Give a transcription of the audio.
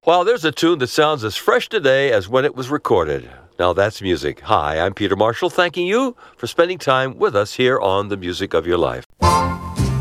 Wow, there's a tune that sounds as fresh today as when it was recorded. Now that's music. Hi, I'm Peter Marshall, thanking you for spending time with us here on The Music of Your Life.